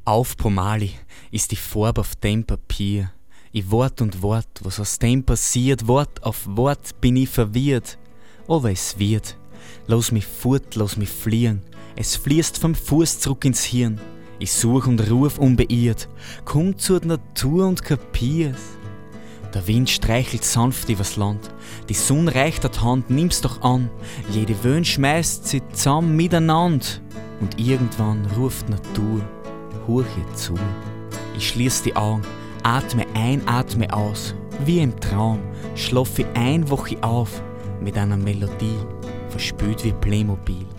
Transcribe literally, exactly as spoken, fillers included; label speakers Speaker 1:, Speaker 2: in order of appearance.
Speaker 1: Auf Pomali ist die Farbe auf dem Papier. Ich Wort und Wort, was aus dem passiert, Wort auf Wort bin ich verwirrt. Aber es wird. Lass mich fort, lass mich fliehen. Es fließt vom Fuß zurück ins Hirn. Ich such und ruf unbeirrt. Komm zur Natur und kapier's. Der Wind streichelt sanft übers Land. Die Sonne reicht die Hand, nimm's doch an. Jede Wöhn schmeißt sie zusammen miteinander. Und irgendwann ruft Natur, horche zu. Ich schließ die Augen, atme ein, atme aus. Wie im Traum schlaf ich ein, wach ich auf. Mit einer Melodie, verspült wie Playmobil.